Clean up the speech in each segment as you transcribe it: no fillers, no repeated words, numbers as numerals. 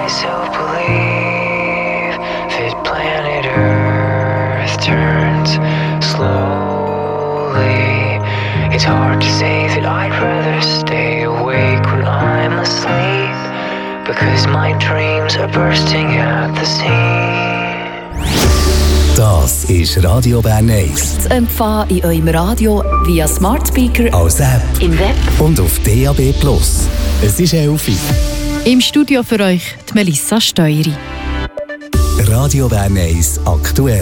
myself believe that planet Earth turns slowly. It's hard to say that I'd rather stay awake when I'm asleep, because my dreams are bursting at the seams. Das ist Radio Bern 1. Zu empfangen in eurem Radio via Smart Speaker, als App im Web und auf DAB+. Es ist 11 Uhr. Im Studio für euch die Melissa Steueri. Radio Bern 1 aktuell.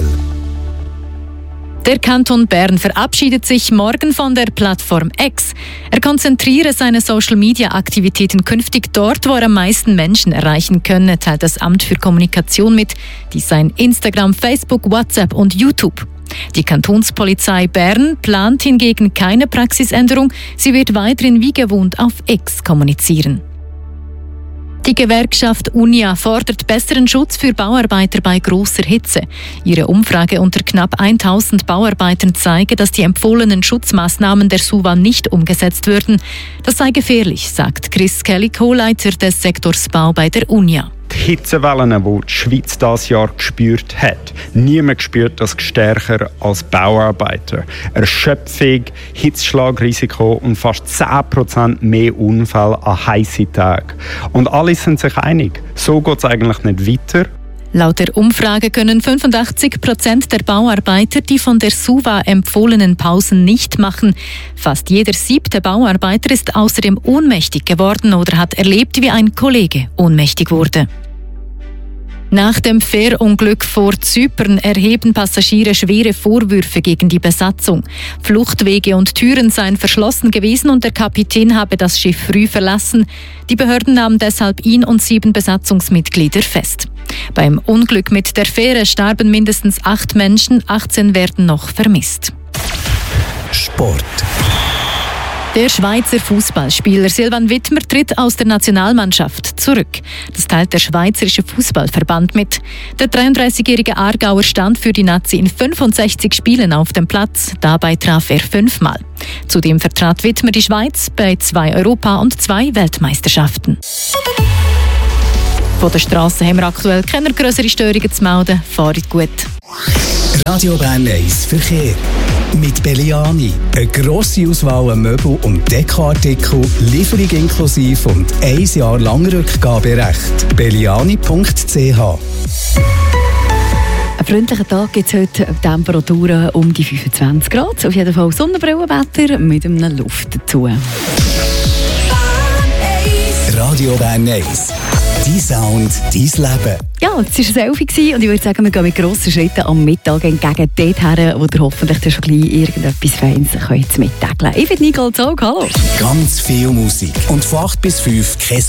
Der Kanton Bern verabschiedet sich morgen von der Plattform X. Er konzentriere seine Social-Media-Aktivitäten künftig dort, wo er am meisten Menschen erreichen könne, teilt das Amt für Kommunikation mit. Dies seien Instagram, Facebook, WhatsApp und YouTube. Die Kantonspolizei Bern plant hingegen keine Praxisänderung. Sie wird weiterhin wie gewohnt auf X kommunizieren. Die Gewerkschaft UNIA fordert besseren Schutz für Bauarbeiter bei grosser Hitze. Ihre Umfrage unter knapp 1000 Bauarbeitern zeige, dass die empfohlenen Schutzmaßnahmen der SUVA nicht umgesetzt würden. Das sei gefährlich, sagt Chris Kelly, Co-Leiter des Sektors Bau bei der UNIA. Die Hitzewellen, die die Schweiz dieses Jahr gespürt hat. Niemand spürt das stärker als Bauarbeiter. Erschöpfung, Hitzschlagrisiko und fast 10% mehr Unfälle an heißen Tagen. Und alle sind sich einig, so geht es eigentlich nicht weiter. Laut der Umfrage können 85% der Bauarbeiter die von der SUVA empfohlenen Pausen nicht machen. Fast jeder 7. Bauarbeiter ist außerdem ohnmächtig geworden oder hat erlebt, wie ein Kollege ohnmächtig wurde. Nach dem Fährunglück vor Zypern erheben Passagiere schwere Vorwürfe gegen die Besatzung. Fluchtwege und Türen seien verschlossen gewesen und der Kapitän habe das Schiff früh verlassen. Die Behörden nahmen deshalb ihn und 7 Besatzungsmitglieder fest. Beim Unglück mit der Fähre starben mindestens 8 Menschen, 18 werden noch vermisst. Sport. Der Schweizer Fußballspieler Silvan Wittmer tritt aus der Nationalmannschaft zurück. Das teilt der Schweizerische Fußballverband mit. Der 33-jährige Aargauer stand für die Nazi in 65 Spielen auf dem Platz. Dabei traf er 5-mal. Zudem vertrat Wittmer die Schweiz bei 2 Europa- und 2 Weltmeisterschaften. Von der Strasse haben wir aktuell keine grösseren Störungen zu melden. Fahrt gut. Radio Bern 1 Verkehr. Mit Belliani. Eine grosse Auswahl an Möbel- und Dekoartikel, Lieferung inklusive und 1 Jahr lang Rückgaberecht. Belliani.ch. Ein freundlicher Tag gibt es heute, Temperaturen um die 25 Grad. Auf jeden Fall Sonnenbrillenwetter mit einem Luft dazu. Radio Bern 1. Dein Sound, dein Leben. Ja, es war ein Selfie und ich würde sagen, wir gehen mit grossen Schritten am Mittag entgegen dort her, wo ihr hoffentlich schon gleich irgendetwas Feines mittägeln könnt. Ich bin Nicole Zog, hallo. Ganz viel Musik und von 8 bis 5 kein